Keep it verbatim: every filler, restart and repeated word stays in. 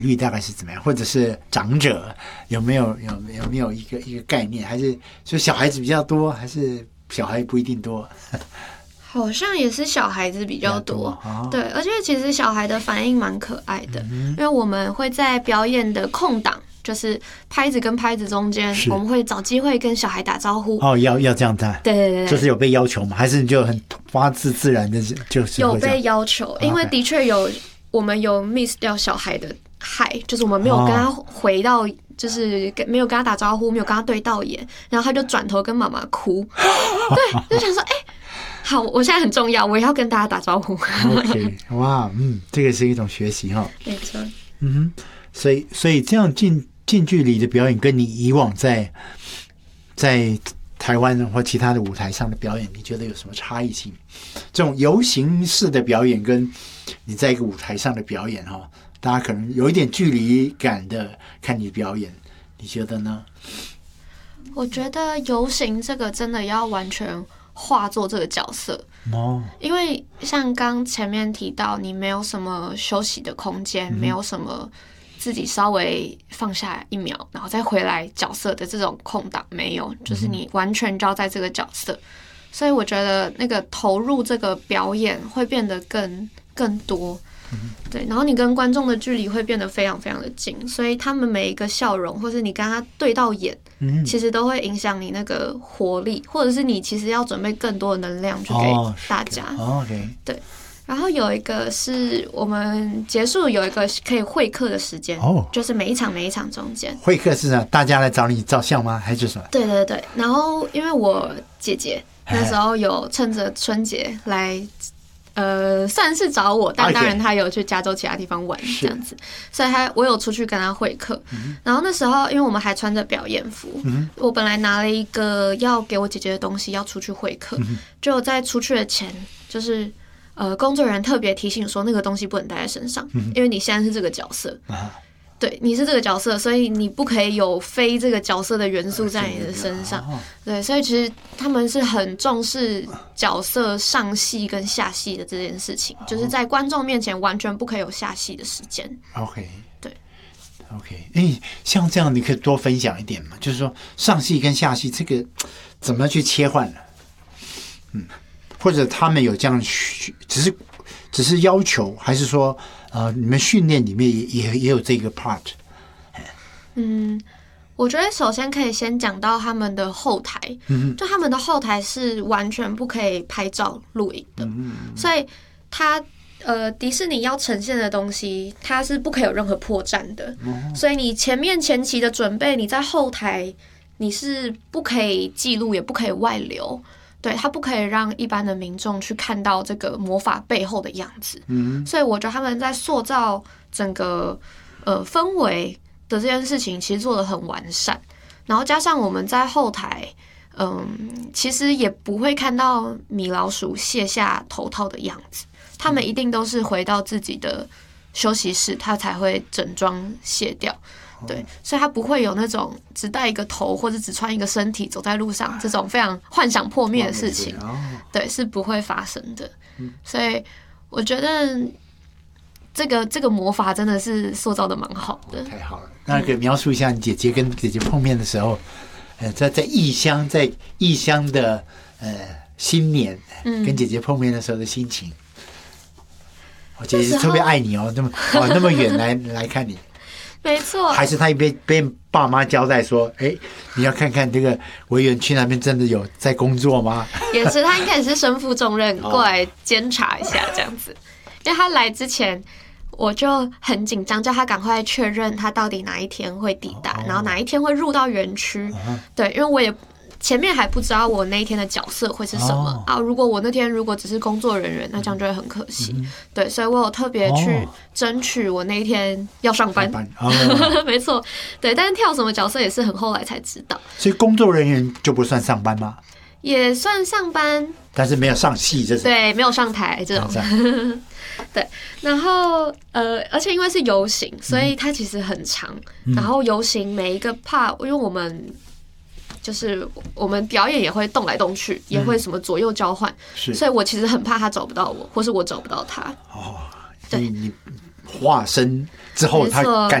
率大概是怎么样？或者是长者有没有有有没有一个一个概念？还是说小孩子比较多，还是小孩不一定多？ 好像也是小孩子比较多， 哦、 对，而且其实小孩的反应蛮可爱的，嗯、因为我们会在表演的空档，就是拍子跟拍子中间，我们会找机会跟小孩打招呼。 哦，要要这样子， 对对对， 就是有被要求吗？还是你就很发自自然的，就是有被要求？因为的确有，我们有 miss 掉小孩的嗨，就是我们没有跟他回到。哦就是没有跟他打招呼，没有跟他对到眼，然后他就转头跟妈妈哭，对，就想说，哎、欸，好，我现在很重要，我也要跟大家打招呼。 OK， 哇，嗯，这个是一种学习哈， 没错， 嗯哼，所以所以这样近近距离的表演，跟你以往在在台湾或其他的舞台上的表演，你觉得有什么差异性？这种游行式的表演，跟你在一个舞台上的表演哈。大家可能有一点距离感的看你表演，你觉得呢？ 我觉得游行这个真的要完全化作这个角色哦，因为像刚前面提到，你没有什么休息的空间，嗯、没有什么自己稍微放下一秒，然后再回来角色的这种空档没有，就是你完全就要在这个角色，所以我觉得那个投入这个表演会变得更更多。对，然后你跟观众的距离会变得非常非常的近，所以他们每一个笑容，或是你跟他对到眼，嗯、其实都会影响你那个活力，或者是你其实要准备更多的能量去给大家。 哦、okay. 对。然后有一个是我们结束有一个可以会客的时间，哦，就是每一场每一场中间。 会客是啥？大家来找你照相吗？还是什么？ 对对对。然后因为我姐姐那时候有趁着春节来。呃，算是找我，但当然他有去加州其他地方玩这样子，所以他我有出去跟他会客。嗯、然后那时候，因为我们还穿着表演服，嗯、我本来拿了一个要给我姐姐的东西要出去会客，嗯、就在出去的前，就是呃，工作人员特别提醒说那个东西不能带在身上，嗯、因为你现在是这个角色。啊对，你是这个角色，所以你不可以有非这个角色的元素在你的身上。对，所以其实他们是很重视角色上戏跟下戏的这件事情，就是在观众面前完全不可以有下戏的时间。 OK， 对 ，OK， 哎、欸，像这样你可以多分享一点嘛，就是说上戏跟下戏这个怎么去切换呢？嗯，或者他们有这样，只是只是要求，还是说？呃，你们训练里面也也也有这个 part。 嗯，我觉得首先可以先讲到他们的后台，嗯、就他们的后台是完全不可以拍照录影的，嗯、所以他呃迪士尼要呈现的东西，它是不可以有任何破绽的，嗯、所以你前面前期的准备，你在后台你是不可以记录，也不可以外流。对，他不可以让一般的民众去看到这个魔法背后的样子，嗯，所以我觉得他们在塑造整个呃氛围的这件事情，其实做得很完善。然后加上我们在后台，嗯，其实也不会看到米老鼠卸下头套的样子，他们一定都是回到自己的休息室，他才会整装卸掉。对，所以他不会有那种只戴一个头或者只穿一个身体走在路上这种非常幻想破灭的事情，对，是不会发生的。所以我觉得这个这个魔法真的是塑造的蛮好的。 太好了，那可以描述一下你姐姐跟姐姐碰面的时候，呃，在在异乡，在异乡的呃新年，跟姐姐碰面的时候的心情。我姐姐特别爱你哦，那么哦那么远来来看你。 没错， 还是他一边被爸妈交代说：“哎、欸，你要看看这个维园区那边真的有在工作吗？” 也是，他应该也是身负重任过来监察一下这样子。因为他来之前，我就很紧张，叫他赶快确认他到底哪一天会抵达，然后哪一天会入到园区。对，因为我也。前面还不知道我那一天的角色会是什么、哦、啊！如果我那天如果只是工作人员，那这样就会很可惜。嗯、对，所以我有特别去争取我那一天要上班。上班哦、没错，对，但是跳什么角色也是很后来才知道。 所以工作人员就不算上班吗？ 也算上班， 但是没有上戏这种。 对，没有上台这种。对，然后呃，而且因为是游行，所以它其实很长。嗯、然后游行每一个 part， 因为我们。就是我们表演也会动来动去，也会什么左右交换、嗯，所以我其实很怕他找不到我，或是我找不到他。 哦，对，你化身之后，他没错感